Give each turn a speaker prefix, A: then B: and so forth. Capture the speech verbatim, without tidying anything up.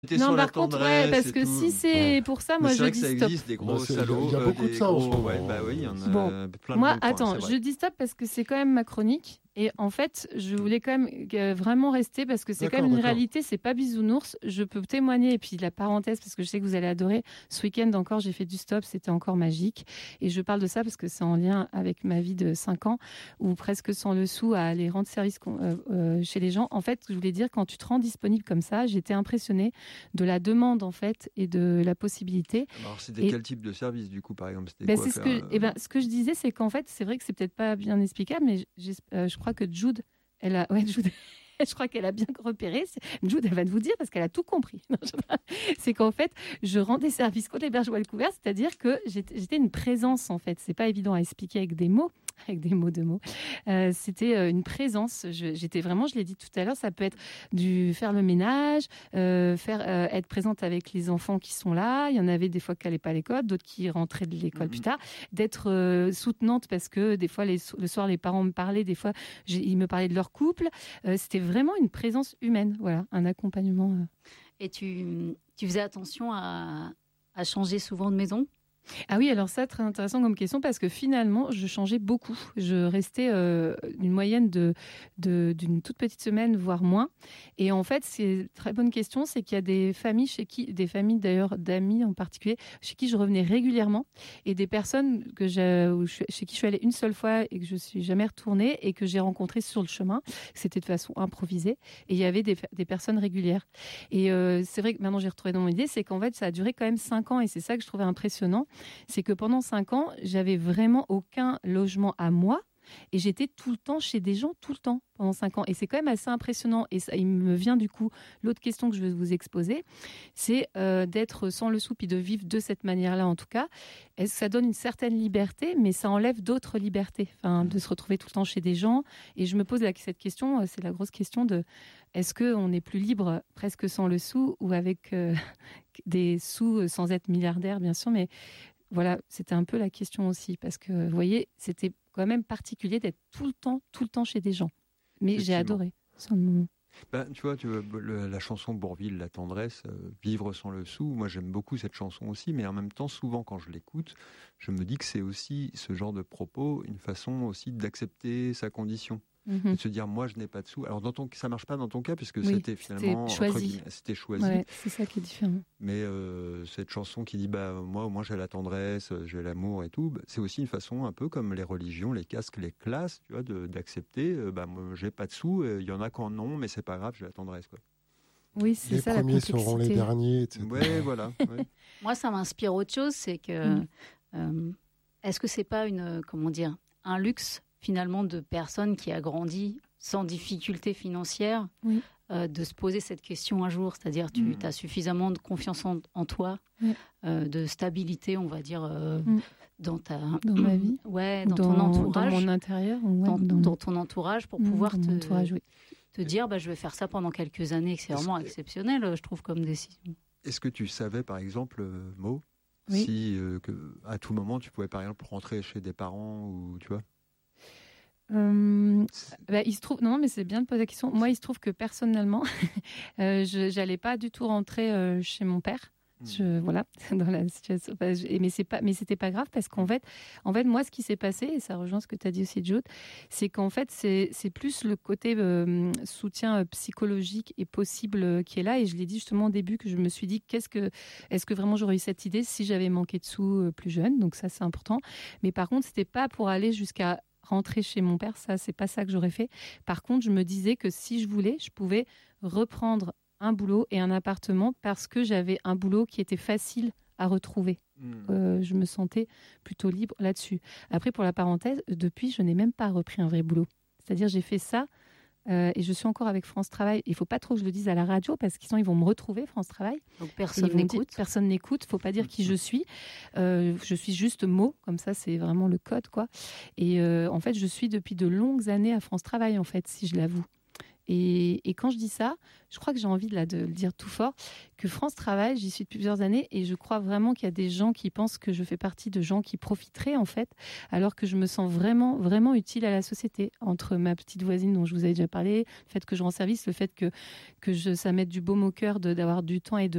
A: Non, par contre, ouais, parce que si c'est ouais. pour ça, moi, je dis stop.
B: C'est vrai que ça existe, des gros
C: Ouais,
B: salauds.
C: Il y a beaucoup de ça en ce moment.
B: Ouais, bah oui, il y en a
A: bon.
B: plein de
A: Moi,
B: bons
A: attends,
B: points,
A: je dis stop parce que c'est quand même ma chronique. Et en fait, je voulais quand même euh, vraiment rester parce que c'est
C: D'accord,
A: quand même une
C: d'accord.
A: réalité, c'est pas bisounours. Je peux témoigner, et puis la parenthèse, parce que je sais que vous allez adorer. Ce week-end encore, j'ai fait du stop, c'était encore magique. Et je parle de ça parce que c'est en lien avec ma vie de cinq ans, où presque sans le sou à aller rendre service euh, euh, chez les gens. En fait, je voulais dire, quand tu te rends disponible comme ça, j'étais impressionnée de la demande, en fait, et de la possibilité.
B: Alors, c'était et... quel type de service, du coup, par exemple c'était
A: ben,
B: quoi,
A: c'est ce,
B: faire,
A: que,
B: euh...
A: eh ben, ce que je disais, c'est qu'en fait, c'est vrai que c'est peut-être pas bien explicable, mais euh, je crois que Jude, elle a, ouais, Jude, je crois qu'elle a bien repéré. Jude, elle va vous dire parce qu'elle a tout compris. Non, c'est qu'en fait, je rendais service contre les berges ou le couvert, c'est-à-dire que j'étais, j'étais une présence, en fait. C'est pas évident à expliquer avec des mots, avec des mots de mots. Euh, c'était euh, une présence. Je, j'étais vraiment, je l'ai dit tout à l'heure, ça peut être du faire le ménage, euh, faire euh, être présente avec les enfants qui sont là. Il y en avait des fois qui n'allaient pas à l'école, d'autres qui rentraient de l'école mmh. plus tard. D'être euh, soutenante parce que des fois, les, le soir, les parents me parlaient, des fois, ils me parlaient de leur couple. Euh, c'était vraiment une présence humaine, voilà, un accompagnement. Euh.
D: Et tu, tu faisais attention à, à changer souvent de maison ?
A: Ah oui, alors ça, très intéressant comme question, parce que finalement, je changeais beaucoup. Je restais euh, une moyenne de, de, d'une toute petite semaine, voire moins. Et en fait, c'est une très bonne question, c'est qu'il y a des familles, chez qui, des familles d'ailleurs, d'amis en particulier, chez qui je revenais régulièrement, et des personnes que j'ai, chez qui je suis allée une seule fois et que je ne suis jamais retournée, et que j'ai rencontrées sur le chemin. C'était de façon improvisée. Et il y avait des, des personnes régulières. Et euh, c'est vrai que maintenant, j'ai retrouvé dans mon idée, c'est qu'en fait, ça a duré quand même cinq ans, et c'est ça que je trouvais impressionnant. C'est que pendant cinq ans, j'avais vraiment aucun logement à moi et j'étais tout le temps chez des gens, tout le temps, pendant cinq ans. Et c'est quand même assez impressionnant. Et ça, il me vient du coup, l'autre question que je vais vous exposer, c'est euh, d'être sans le sou, puis de vivre de cette manière-là en tout cas. Est-ce que ça donne une certaine liberté, mais ça enlève d'autres libertés, enfin, de se retrouver tout le temps chez des gens. Et je me pose la, cette question, c'est la grosse question de, est-ce qu'on est plus libre presque sans le sou ou avec euh, des sous sans être milliardaire, bien sûr, mais voilà, c'était un peu la question aussi, parce que, vous voyez, c'était quand même particulier d'être tout le temps, tout le temps chez des gens. Mais j'ai adoré.
B: Ben, tu vois, tu vois le, la chanson Bourvil, La tendresse, euh, Vivre sans le sou, moi j'aime beaucoup cette chanson aussi, mais en même temps, souvent quand je l'écoute, je me dis que c'est aussi ce genre de propos, une façon aussi d'accepter sa condition. Mmh. De se dire, moi je n'ai pas de sous. Alors dans ton, ça ne marche pas dans ton cas, puisque oui, c'était finalement
A: c'était choisi.
B: C'était choisi.
A: Ouais, c'est ça qui est différent.
B: Mais euh, cette chanson qui dit, bah, moi au moins j'ai la tendresse, j'ai l'amour et tout, bah, c'est aussi une façon un peu comme les religions, les casques, les classes, tu vois, de, d'accepter, euh, bah, moi j'ai pas de sous, il euh, y en a qui en ont, mais c'est pas grave, j'ai la tendresse, quoi.
A: Oui, c'est
C: les
A: ça,
C: premiers
A: la
C: seront les derniers, et cetera.
B: Ouais, voilà. Ouais.
D: Moi, ça m'inspire autre chose, c'est que mmh. euh, est-ce que c'est pas une, comment dire, un luxe finalement de personnes qui a grandi sans difficulté financière, oui. euh, de se poser cette question un jour, c'est-à-dire tu mmh. as suffisamment de confiance en, en toi, mmh. euh, de stabilité, on va dire, euh, mmh. dans ta
A: dans ma vie,
D: ouais, dans,
A: dans
D: ton entourage,
A: dans mon intérieur, ouais,
D: dans,
A: dans,
D: dans ton entourage pour pouvoir te,
A: entourage, oui.
D: te dire, bah, je vais faire ça pendant quelques années, que c'est vraiment
B: Est-ce
D: exceptionnel, je trouve, comme décision.
B: Est-ce que tu savais, par exemple, euh, Mo,
A: oui.
B: si euh, que, à tout moment tu pouvais, par exemple, rentrer chez des parents ou tu vois?
A: Euh, bah, il se trouve non mais c'est bien de poser la question. Moi il se trouve que personnellement euh, je j'allais pas du tout rentrer euh, chez mon père. Je, voilà, dans la situation. Mais c'est pas, mais c'était pas grave parce qu'en fait, en fait, moi, ce qui s'est passé, et ça rejoint ce que tu as dit aussi, Jude, c'est qu'en fait, c'est, c'est plus le côté euh, soutien psychologique et possible euh, qui est là. Et je l'ai dit justement au début que je me suis dit, qu'est-ce que, est-ce que vraiment j'aurais eu cette idée si j'avais manqué de sous euh, plus jeune? Donc ça, c'est important. Mais par contre, c'était pas pour aller jusqu'à rentrer chez mon père. Ça, c'est pas ça que j'aurais fait. Par contre, je me disais que si je voulais, je pouvais reprendre un boulot et un appartement parce que j'avais un boulot qui était facile à retrouver. Mmh. Euh, je me sentais plutôt libre là-dessus. Après, pour la parenthèse, depuis, je n'ai même pas repris un vrai boulot. C'est-à-dire, j'ai fait ça euh, et je suis encore avec France Travail. Il ne faut pas trop que je le dise à la radio parce qu'ils ils vont me retrouver, France Travail.
D: Donc, personne n'écoute.
A: Dire, personne n'écoute. Il ne faut pas dire qui je suis. Euh, je suis juste mot. Comme ça, c'est vraiment le code, quoi. Et euh, en fait, je suis depuis de longues années à France Travail, en fait, si je l'avoue. Et, et quand je dis ça, je crois que j'ai envie de, là, de le dire tout fort, que France Travail, j'y suis depuis plusieurs années et je crois vraiment qu'il y a des gens qui pensent que je fais partie de gens qui profiteraient en fait, alors que je me sens vraiment, vraiment utile à la société. Entre ma petite voisine dont je vous avais déjà parlé, le fait que je rends service, le fait que, que je, ça mette du baume au cœur de, d'avoir du temps et de